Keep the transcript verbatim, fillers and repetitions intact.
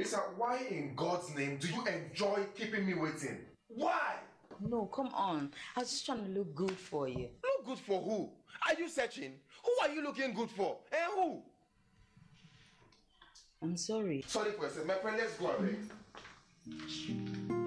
Lisa, why in God's name do you enjoy keeping me waiting? Why? No, come on. I was just trying to look good for you. Look good for who? Are you searching? Who are you looking good for? And who? I'm sorry. Sorry for yourself. My friend, let's go away.